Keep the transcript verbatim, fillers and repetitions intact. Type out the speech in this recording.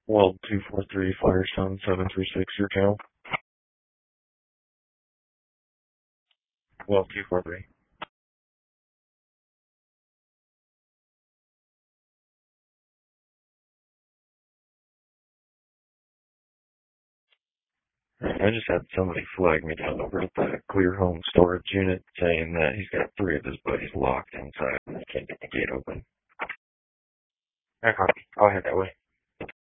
Well, two four three Firestone seven three six, your channel. Well, two four three. I just had somebody flag me down over at the Clear Home storage unit saying that he's got three of his buddies locked inside and can't get the gate open. I copy. I'll head that way.